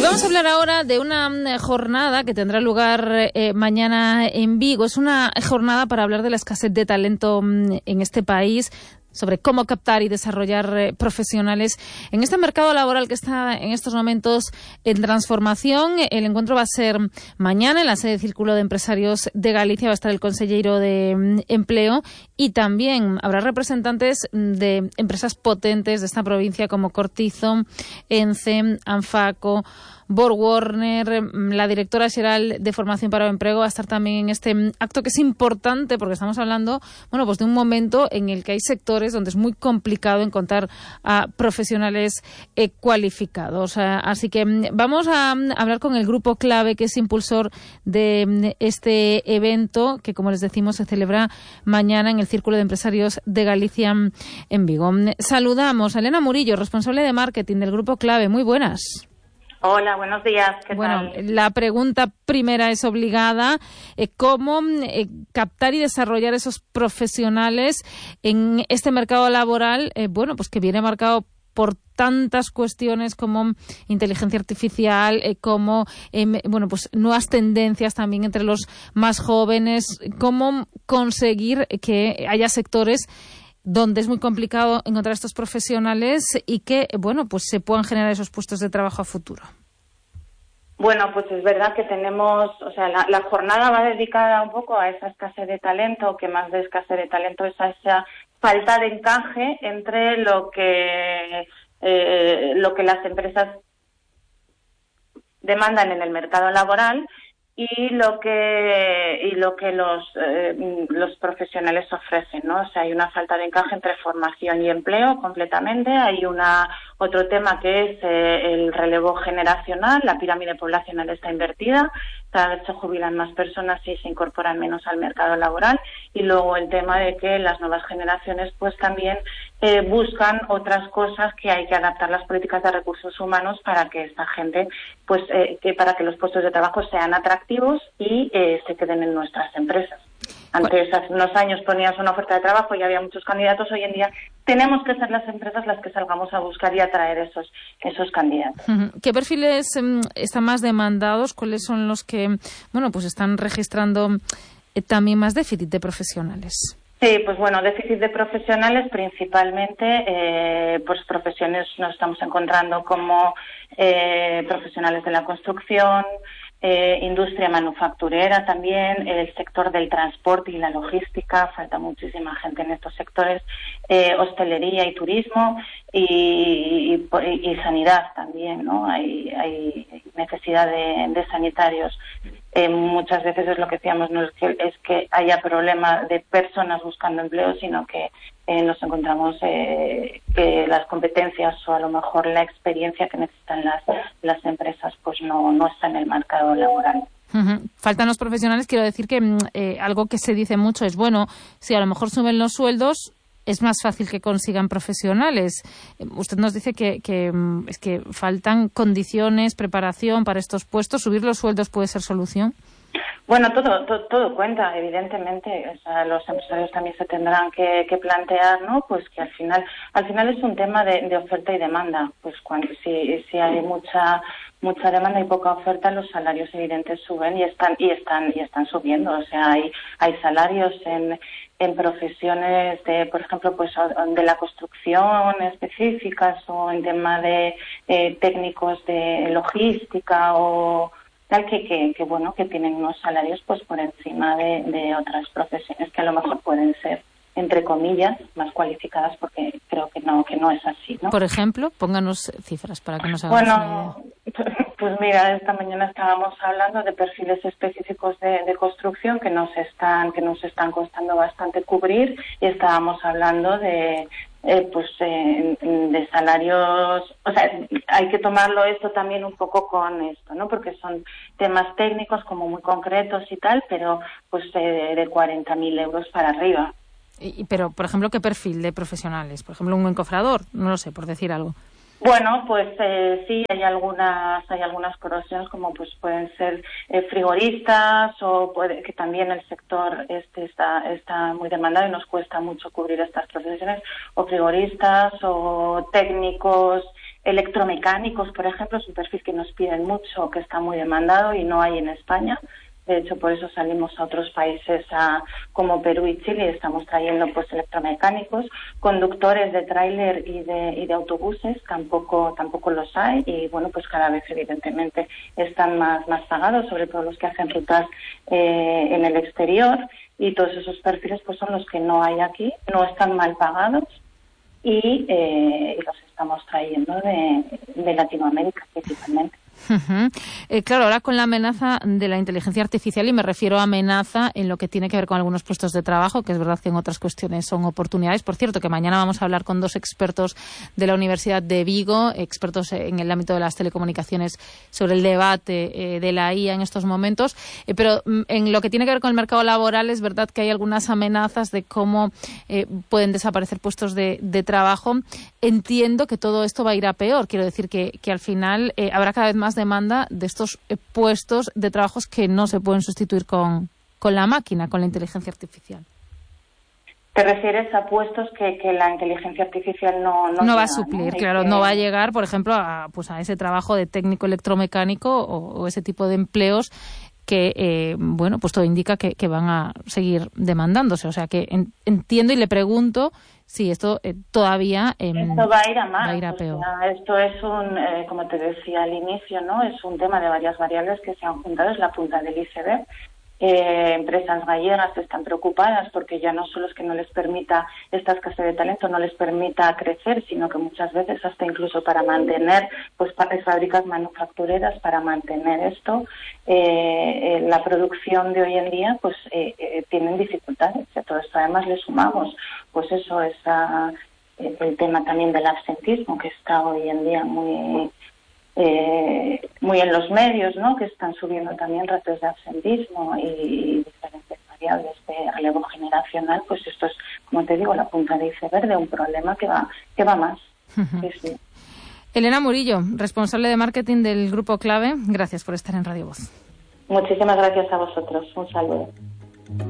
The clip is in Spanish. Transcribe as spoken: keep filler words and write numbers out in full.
vamos a hablar ahora de una jornada que tendrá lugar eh, mañana en Vigo. Es una jornada para hablar de la escasez de talento en este país, sobre cómo captar y desarrollar eh, profesionales en este mercado laboral que está en estos momentos en transformación. El encuentro va a ser mañana en la sede del Círculo de Empresarios de Galicia. Va a estar el consellero de mm, Empleo y también habrá representantes de empresas potentes de esta provincia como Cortizo, Ence, Anfaco, BorgWarner. La directora xeral de Formación para o Empleo va a estar también en este acto, que es importante porque estamos hablando, bueno, pues de un momento en el que hay sectores donde es muy complicado encontrar a profesionales eh, cualificados. Así que vamos a hablar con el grupo clave, que es impulsor de este evento, que, como les decimos, se celebra mañana en el Círculo de Empresarios de Galicia en Vigo. Saludamos a Elena Murillo, responsable de marketing del grupo clave. Muy buenas. Hola, buenos días. ¿Qué bueno, tal? La pregunta primera es obligada. Eh, ¿Cómo eh, captar y desarrollar esos profesionales en este mercado laboral, eh, bueno, pues que viene marcado por tantas cuestiones como inteligencia artificial, eh, como eh, bueno, pues nuevas tendencias también entre los más jóvenes? ¿Cómo conseguir que haya sectores donde es muy complicado encontrar estos profesionales y que, bueno, pues se puedan generar esos puestos de trabajo a futuro? Bueno, pues es verdad que tenemos, o sea, la, la jornada va dedicada un poco a esa escasez de talento, que más de escasez de talento es a esa falta de encaje entre lo que eh, lo que las empresas demandan en el mercado laboral y lo que y lo que los eh, los profesionales ofrecen, ¿no? O sea, hay una falta de encaje entre formación y empleo completamente. Hay una otro tema que es eh, el relevo generacional. La pirámide poblacional está invertida, cada vez se jubilan más personas y se incorporan menos al mercado laboral. Y luego el tema de que las nuevas generaciones pues también eh, buscan otras cosas, que hay que adaptar las políticas de recursos humanos para que esta gente, pues eh, que para que los puestos de trabajo sean atractivos y eh, se queden en nuestras empresas. Antes, hace unos años, ponías una oferta de trabajo y había muchos candidatos. Hoy en día tenemos que ser las empresas las que salgamos a buscar y atraer esos esos candidatos. ¿Qué perfiles um, están más demandados? ¿Cuáles son los que, bueno, pues están registrando eh, también más déficit de profesionales? Sí, pues bueno, déficit de profesionales principalmente, eh, pues profesiones nos estamos encontrando como eh, profesionales de la construcción, Eh, industria manufacturera también, el sector del transporte y la logística, falta muchísima gente en estos sectores, eh, hostelería y turismo y, y, y sanidad también, ¿no? Hay, hay necesidad de, de sanitarios. Eh, muchas veces es lo que decíamos, no es que, es que haya problema de personas buscando empleo, sino que eh, nos encontramos eh, que las competencias o a lo mejor la experiencia que necesitan las, las empresas pues no, no está en el mercado laboral. Uh-huh. Faltan los profesionales. Quiero decir que eh, algo que se dice mucho es, bueno, si a lo mejor suben los sueldos, es más fácil que consigan profesionales. Usted nos dice que, que es que faltan condiciones, preparación para estos puestos. ¿Subir los sueldos puede ser solución? Bueno, todo, todo, todo cuenta, evidentemente. O sea, los empresarios también se tendrán que, que plantear, ¿no? Pues que al final, al final es un tema de, de oferta y demanda. Pues cuando si, si hay mucha mucha demanda y poca oferta, los salarios evidentes suben y están y están y están subiendo. O sea, hay hay salarios en en profesiones de, por ejemplo, pues de la construcción específicas o en tema de eh, técnicos de logística o tal que, que, que bueno, que tienen unos salarios pues por encima de, de otras profesiones que a lo mejor pueden ser, entre comillas, más cualificadas, porque creo que no, que no es así, ¿no? Por ejemplo, pónganos cifras para que nos hagamos una idea. Bueno, pues mira, esta mañana estábamos hablando de perfiles específicos de, de construcción que nos están, que nos están costando bastante cubrir, y estábamos hablando de Eh, pues eh, de salarios, o sea, hay que tomarlo esto también un poco con esto, ¿no? Porque son temas técnicos como muy concretos y tal, pero pues eh, de cuarenta mil euros para arriba. Y, pero, por ejemplo, ¿qué perfil de profesionales? Por ejemplo, un encofrador, no lo sé, por decir algo. Bueno, pues eh, sí, hay algunas hay algunas profesiones como pues pueden ser eh, frigoristas o puede que también el sector este está está muy demandado y nos cuesta mucho cubrir estas profesiones, o frigoristas o técnicos electromecánicos, por ejemplo, es un perfil que nos piden mucho, que está muy demandado y no hay en España. De hecho, por eso salimos a otros países a, como Perú y Chile y estamos trayendo pues electromecánicos. Conductores de tráiler y de, y de autobuses tampoco tampoco los hay y bueno, pues cada vez evidentemente están más, más pagados, sobre todo los que hacen rutas eh, en el exterior, y todos esos perfiles pues son los que no hay aquí, no están mal pagados y, eh, y los estamos trayendo de, de Latinoamérica principalmente. Uh-huh. Eh, claro, ahora con la amenaza de la inteligencia artificial, y me refiero a amenaza en lo que tiene que ver con algunos puestos de trabajo, que es verdad que en otras cuestiones son oportunidades. Por cierto, que mañana vamos a hablar con dos expertos de la Universidad de Vigo, expertos en el ámbito de las telecomunicaciones, sobre el debate eh, de la I A en estos momentos. Eh, pero mm, en lo que tiene que ver con el mercado laboral, es verdad que hay algunas amenazas de cómo eh, pueden desaparecer puestos de, de trabajo. Entiendo que todo esto va a ir a peor. Quiero decir que, que al final eh, habrá cada vez más demanda de estos eh, puestos de trabajos que no se pueden sustituir con, con la máquina, con la inteligencia artificial. ¿Te refieres a puestos que, que la inteligencia artificial no no, no va llega, a suplir? ¿no? Claro, que... no va a llegar, por ejemplo, a, pues a ese trabajo de técnico electromecánico o, o ese tipo de empleos que, eh, bueno, pues todo indica que, que van a seguir demandándose. O sea que en, entiendo y le pregunto si esto eh, todavía eh, esto va a ir a más. Va a ir a peor. O sea, esto es un, eh, como te decía al inicio, ¿no? Es un tema de varias variables que se han juntado, es la punta del iceberg. Eh, empresas gallegas están preocupadas porque ya no solo es que no les permita esta escasez de talento, no les permita crecer, sino que muchas veces hasta incluso para mantener pues fábricas manufactureras, para mantener esto, eh, eh, la producción de hoy en día pues eh, eh, tienen dificultades. A todo esto además le sumamos pues eso, esa, eh, el tema también del absentismo, que está hoy en día muy Eh, muy en los medios, ¿no? Que están subiendo también ratios de absentismo y, y diferentes variables de relevo generacional. Pues esto es, como te digo, la punta de iceberg de un problema que va que va más. Uh-huh. Sí, sí. Elena Murillo, responsable de marketing del Grupo Clave, gracias por estar en Radio Voz. Muchísimas gracias a vosotros. Un saludo.